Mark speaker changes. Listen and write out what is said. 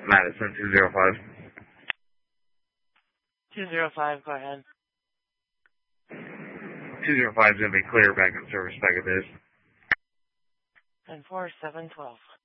Speaker 1: Madison 205.
Speaker 2: 205, go ahead.
Speaker 1: 205 is going to be clear back in service back at this.
Speaker 2: And 4712.